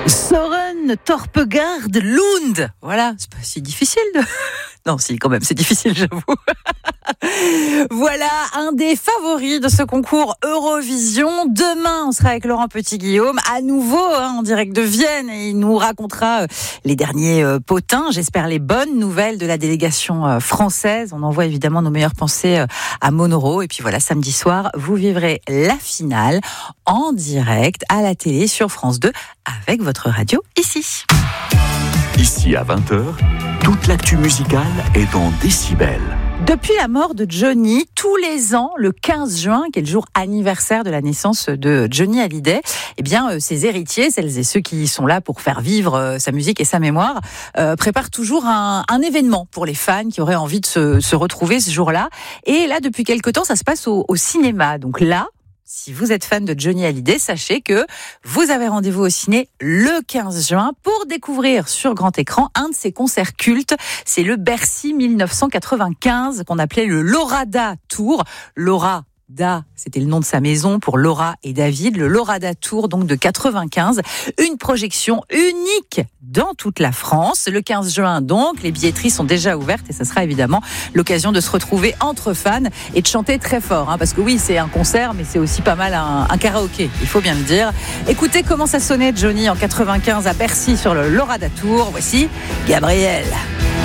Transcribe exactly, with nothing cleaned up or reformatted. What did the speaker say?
Soren Torpegaard Lund. Voilà, c'est pas si difficile de... Non, si, quand même, c'est difficile, j'avoue. Voilà un des favoris de ce concours Eurovision. Demain, on sera avec Laurent Petit-Guillaume, à nouveau hein, en direct de Vienne. Et il nous racontera euh, les derniers euh, potins, j'espère les bonnes nouvelles de la délégation euh, française. On envoie évidemment nos meilleures pensées euh, à Monoro. Et puis voilà, samedi soir, vous vivrez la finale en direct à la télé sur France deux avec votre radio ici. Ici à vingt heures, toute l'actu musicale est dans Décibel. Depuis la mort de Johnny, tous les ans, le quinze juin, qui est le jour anniversaire de la naissance de Johnny Hallyday, eh bien, euh, ses héritiers, celles et ceux qui sont là pour faire vivre euh, sa musique et sa mémoire, euh, préparent toujours un, un événement pour les fans qui auraient envie de se, se retrouver ce jour-là. Et là, depuis quelque temps, ça se passe au, au cinéma. Donc là, si vous êtes fan de Johnny Hallyday, sachez que vous avez rendez-vous au ciné le quinze juin pour découvrir sur grand écran un de ses concerts cultes. C'est le Bercy dix-neuf cent quatre-vingt-quinze qu'on appelait le Lorada Tour. Laura Da, c'était le nom de sa maison pour Laura et David, le Lorada Tour donc de quatre-vingt-quinze, une projection unique dans toute la France. Le quinze juin donc, les billetteries sont déjà ouvertes et ça sera évidemment l'occasion de se retrouver entre fans et de chanter très fort, hein, parce que oui, c'est un concert, mais c'est aussi pas mal un, un karaoké, il faut bien le dire. Écoutez comment ça sonnait Johnny en quatre-vingt-quinze à Bercy sur le Lorada Tour. Voici Gabriel.